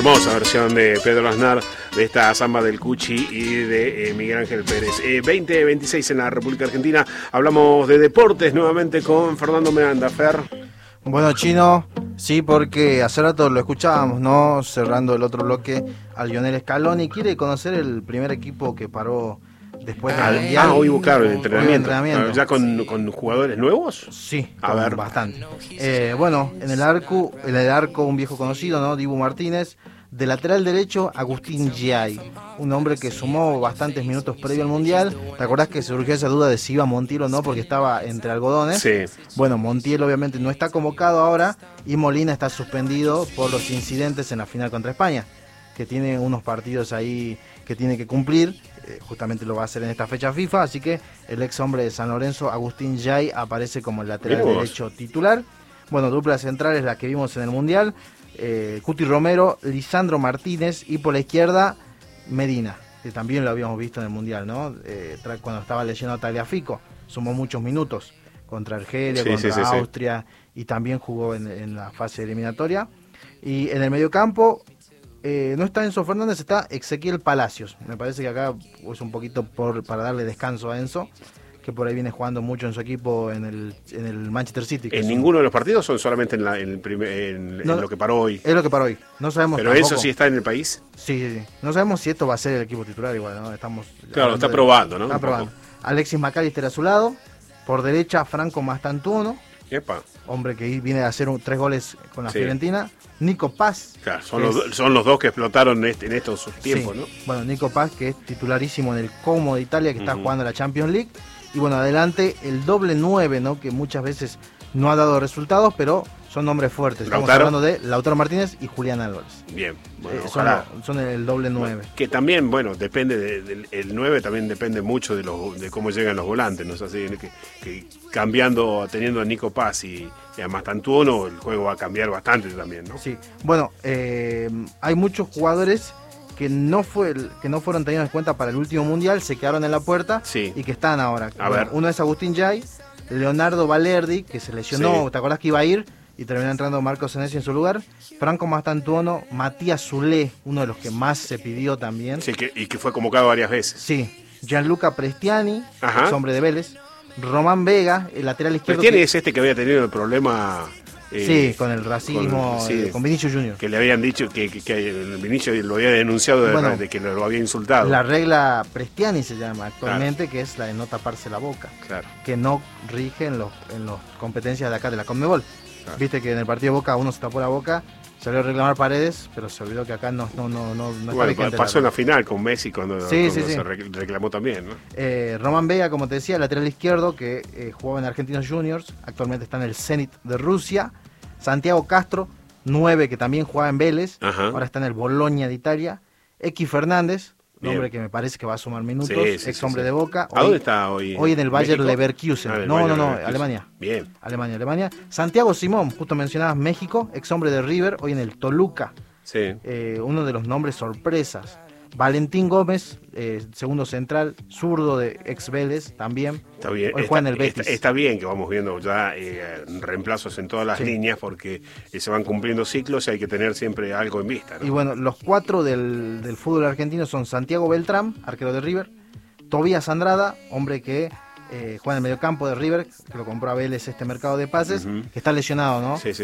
Hermosa versión de Pedro Aznar de esta samba del Cuchi y de Miguel Ángel Pérez. 20:26 en la República Argentina. Hablamos de deportes nuevamente con Fernando Miranda. Fer. Bueno, Chino, sí, porque hace rato lo escuchábamos, ¿no? Cerrando el otro bloque, a Lionel Scaloni. Quiere conocer el primer equipo que paró después del Mundial. Hoy hubo, claro, el entrenamiento. ¿Ya con jugadores nuevos? Sí, a ver. Bastante. Bueno, en el arco un viejo conocido, ¿no? Dibu Martínez. De lateral derecho, Agustín Giai, un hombre que sumó bastantes minutos previo al Mundial. ¿Te acordás que surgió esa duda de si iba Montiel o no? Porque estaba entre algodones. Sí. Bueno, Montiel obviamente no está convocado ahora y Molina está suspendido por los incidentes en la final contra España, que tiene unos partidos ahí que tiene que cumplir. Justamente lo va a hacer en esta fecha FIFA, así que el ex hombre de San Lorenzo, Agustín Giai, aparece como el lateral derecho titular. Bueno, dupla central es la que vimos en el Mundial. Cuti Romero, Lisandro Martínez y por la izquierda Medina, que también lo habíamos visto en el Mundial, ¿no? Cuando estaba leyendo a Tagliafico, sumó muchos minutos contra Argelia, contra Austria y también jugó en la fase eliminatoria. Y en el mediocampo no está Enzo Fernández, está Ezequiel Palacios. Me parece que acá es un poquito para darle descanso a Enzo, que por ahí viene jugando mucho en su equipo en el Manchester City. ¿En ninguno de los partidos o solamente en lo que paró hoy? Es lo que paró hoy. No sabemos. ¿Pero tampoco. Eso sí está en el país? Sí. No sabemos si esto va a ser el equipo titular igual, ¿no? Claro, está probando, ¿no? Está probando. Alexis McAllister a su lado. Por derecha, Franco Mastantuono. Epa. Hombre que viene a hacer 3 goles con la Fiorentina. Nico Paz. Claro, son los dos que explotaron en estos tiempos, ¿no? Bueno, Nico Paz, que es titularísimo en el Como de Italia, que está jugando la Champions League. Y bueno, adelante el doble 9, ¿no? Que muchas veces no ha dado resultados, pero son nombres fuertes. Estamos hablando de Lautaro Martínez y Julián Álvarez. Bien, bueno, son el doble 9. Bueno, que también, bueno, depende el 9 también depende mucho de cómo llegan los volantes, ¿no? Es así que cambiando, teniendo a Nico Paz y a Mastantuono, el juego va a cambiar bastante también, ¿no? Sí, bueno, hay muchos jugadores que no fueron tenidos en cuenta para el último Mundial, se quedaron en la puerta y que están ahora. Uno es Agustín Giai, Leonardo Valerdi, que se lesionó, ¿te acordás que iba a ir? Y terminó entrando Marco Senesi en su lugar. Franco Mastantuono, Matías Zulé, uno de los que más se pidió también. Sí, y que fue convocado varias veces. Sí, Gianluca Prestiani, ex hombre de Vélez. Román Vega, el lateral izquierdo. Prestiani es que había tenido el problema... con el racismo, con Vinicius Junior. Que le habían dicho que Vinicius lo había denunciado de que lo había insultado. La regla Prestiani se llama actualmente, que es la de no taparse la boca. Claro. Que no rige en las competencias de acá de la Conmebol. Claro. Viste que en el partido de Boca uno se tapó la boca, salió a reclamar Paredes, pero se olvidó que acá no está vigente. Pasó en la final con Messi cuando se reclamó también, ¿no? Román Vega, como te decía, lateral izquierdo, que jugaba en Argentinos Juniors, actualmente está en el Zenit de Rusia. Santiago Castro, 9, que también jugaba en Vélez, ahora está en el Bologna de Italia. X Fernández, un hombre que me parece que va a sumar minutos, ex hombre de Boca. ¿A dónde está hoy? Hoy en el Bayer Leverkusen. No, Alemania. Bien. Alemania. Santiago Simón, justo mencionabas México, ex hombre de River, hoy en el Toluca. Sí. Uno de los nombres sorpresas. Valentín Gómez, segundo central, zurdo de ex Vélez también. Está bien. Hoy juega en el Betis. Está bien que vamos viendo ya reemplazos en todas las líneas porque se van cumpliendo ciclos y hay que tener siempre algo en vista, ¿no? Y bueno, los 4 del fútbol argentino son Santiago Beltrán, arquero de River, Tobías Andrada, hombre que juega en el mediocampo de River, que lo compró a Vélez este mercado de pases, que está lesionado, ¿no? Sí.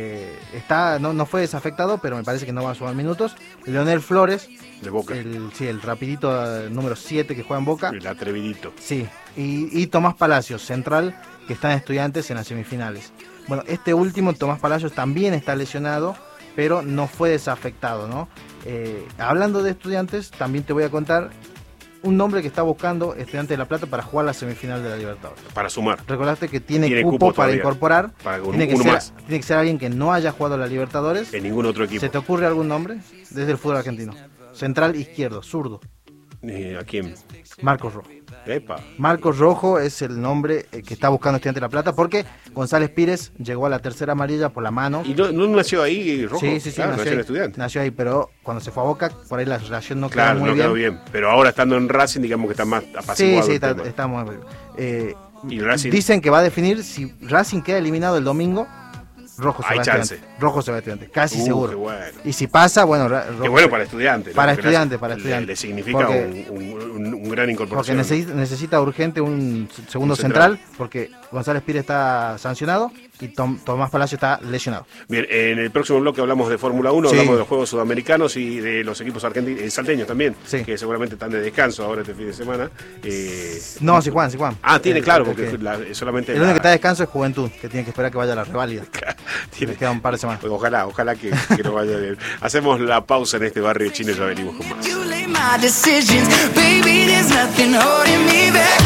No fue desafectado, pero me parece que no va a sumar minutos. Leonel Flores, de Boca. El rapidito número 7 que juega en Boca. El atrevidito. Sí, y Tomás Palacios, central, que está en Estudiantes en las semifinales. Bueno, este último, Tomás Palacios, también está lesionado, pero no fue desafectado, ¿no? Hablando de Estudiantes, también te voy a contar un nombre que está buscando Estudiantes de La Plata para jugar la semifinal de la Libertadores. Para sumar. Recordaste que tiene cupo para incorporar. Tiene que ser alguien que no haya jugado la Libertadores. En ningún otro equipo. ¿Se te ocurre algún nombre? Desde el fútbol argentino. Central izquierdo, zurdo. ¿A quién? Marcos Rojo. Epa. Marcos Rojo es el nombre que está buscando Estudiantes de La Plata porque González Pires llegó a la tercera amarilla por la mano. ¿Y no nació ahí Rojo? Sí, claro, nació en Estudiantes. Nació ahí, pero cuando se fue a Boca, por ahí la relación no quedó muy bien. Quedó bien. Pero ahora estando en Racing, digamos que está más apaciguado. Sí, está muy bien. Dicen que va a definir si Racing queda eliminado el domingo. Rojo se hay va chance. Estudiantes. Rojo se va Estudiantes, casi Qué seguro. bueno. Y si pasa, bueno, Qué bueno para Estudiantes. ¿no? Para Porque Estudiantes. Le significa Porque- un gran incorporación. Porque necesita urgente un segundo central, porque González Pires está sancionado y Tomás Palacio está lesionado. Bien, en el próximo bloque hablamos de Fórmula 1, Sí. hablamos de los Juegos Sudamericanos y de los equipos argentinos, salteños también, Sí. que seguramente están de descanso ahora este fin de semana. No, sí Juan. Ah, tiene, claro, porque porque solamente... el único que está de descanso es Juventud, que tiene que esperar que vaya a la reválida. tiene- Les queda un par de semanas. Ojalá que nos vaya bien. Hacemos la pausa en este barrio chino y ya venimos con más. You lay my decisions, baby, there's nothing holding me back.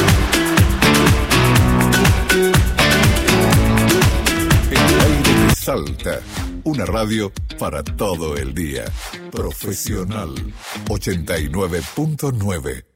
El aire de Salta, una radio para todo el día. Profesional 89.9.